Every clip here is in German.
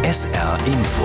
SR Info.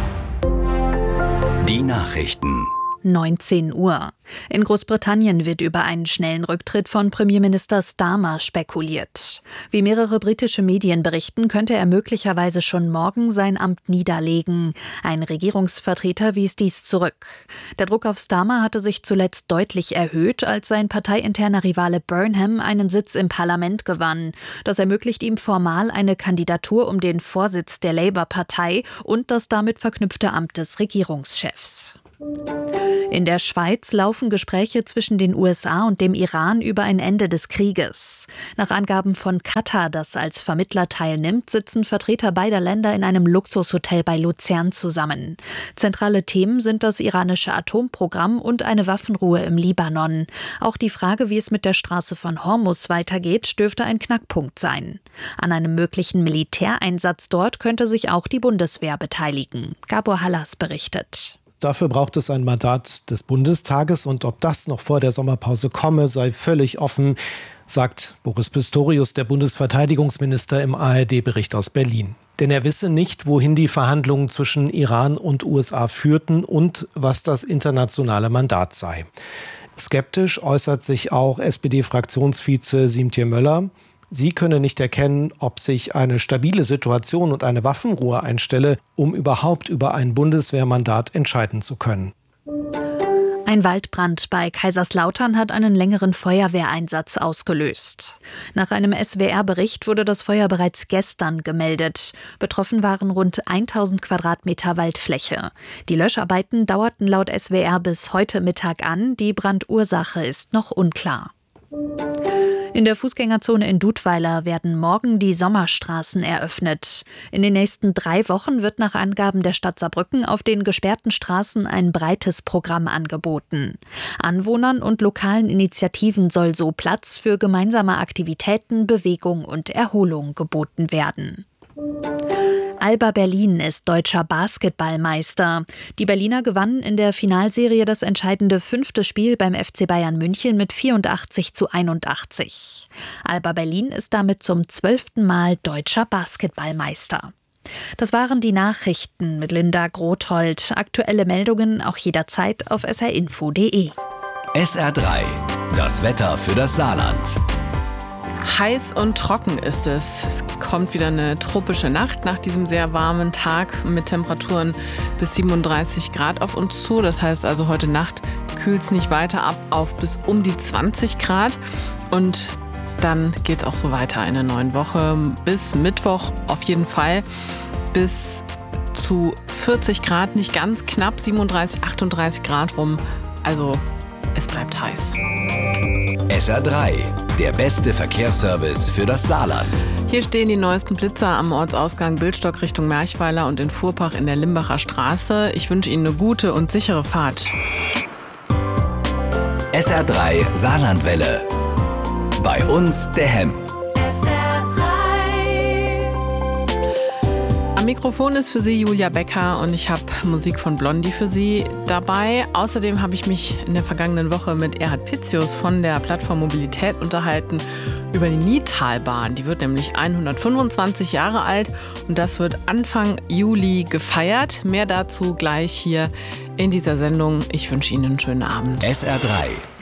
Die Nachrichten. 19 Uhr. In Großbritannien wird über einen schnellen Rücktritt von Premierminister Starmer spekuliert. Wie mehrere britische Medien berichten, könnte er möglicherweise schon morgen sein Amt niederlegen. Ein Regierungsvertreter wies dies zurück. Der Druck auf Starmer hatte sich zuletzt deutlich erhöht, als sein parteiinterner Rivale Burnham einen Sitz im Parlament gewann. Das ermöglicht ihm formal eine Kandidatur um den Vorsitz der Labour-Partei und das damit verknüpfte Amt des Regierungschefs. In der Schweiz laufen Gespräche zwischen den USA und dem Iran über ein Ende des Krieges. Nach Angaben von Katar, das als Vermittler teilnimmt, sitzen Vertreter beider Länder in einem Luxushotel bei Luzern zusammen. Zentrale Themen sind das iranische Atomprogramm und eine Waffenruhe im Libanon. Auch die Frage, wie es mit der Straße von Hormuz weitergeht, dürfte ein Knackpunkt sein. An einem möglichen Militäreinsatz dort könnte sich auch die Bundeswehr beteiligen. Gabor Hallas berichtet. Dafür braucht es ein Mandat des Bundestages und ob das noch vor der Sommerpause komme, sei völlig offen, sagt Boris Pistorius, der Bundesverteidigungsminister, im ARD-Bericht aus Berlin. Denn er wisse nicht, wohin die Verhandlungen zwischen Iran und USA führten und was das internationale Mandat sei. Skeptisch äußert sich auch SPD-Fraktionsvize Siemtje Möller. Sie könne nicht erkennen, ob sich eine stabile Situation und eine Waffenruhe einstelle, um überhaupt über ein Bundeswehrmandat entscheiden zu können. Ein Waldbrand bei Kaiserslautern hat einen längeren Feuerwehreinsatz ausgelöst. Nach einem SWR-Bericht wurde das Feuer bereits gestern gemeldet. Betroffen waren rund 1000 Quadratmeter Waldfläche. Die Löscharbeiten dauerten laut SWR bis heute Mittag an. Die Brandursache ist noch unklar. In der Fußgängerzone in Dudweiler werden morgen die Sommerstraßen eröffnet. In den nächsten 3 Wochen wird nach Angaben der Stadt Saarbrücken auf den gesperrten Straßen ein breites Programm angeboten. Anwohnern und lokalen Initiativen soll so Platz für gemeinsame Aktivitäten, Bewegung und Erholung geboten werden. Alba Berlin ist deutscher Basketballmeister. Die Berliner gewannen in der Finalserie das entscheidende 5. Spiel beim FC Bayern München mit 84:81. Alba Berlin ist damit zum 12. Mal deutscher Basketballmeister. Das waren die Nachrichten mit Linda Grothold. Aktuelle Meldungen auch jederzeit auf srinfo.de. SR3, das Wetter für das Saarland. Heiß und trocken ist es. Es kommt wieder eine tropische Nacht nach diesem sehr warmen Tag mit Temperaturen bis 37 Grad auf uns zu. Das heißt also, heute Nacht kühlt es nicht weiter ab auf bis um die 20 Grad. Und dann geht es auch so weiter in der neuen Woche. Bis Mittwoch auf jeden Fall bis zu 40 Grad, nicht ganz knapp 37, 38 Grad rum. Also es bleibt heiß. SR3, der beste Verkehrsservice für das Saarland. Hier stehen die neuesten Blitzer am Ortsausgang Bildstock Richtung Merchweiler und in Fuhrpach in der Limbacher Straße. Ich wünsche Ihnen eine gute und sichere Fahrt. SR3 Saarlandwelle. Bei uns der Hemm. Am Mikrofon ist für Sie Julia Becker und ich habe Musik von Blondie für Sie dabei. Außerdem habe ich mich in der vergangenen Woche mit Erhard Pitzius von der Plattform Mobilität unterhalten über die Nidtalbahn. Die wird nämlich 125 Jahre alt und das wird Anfang Juli gefeiert. Mehr dazu gleich hier in dieser Sendung. Ich wünsche Ihnen einen schönen Abend. SR3.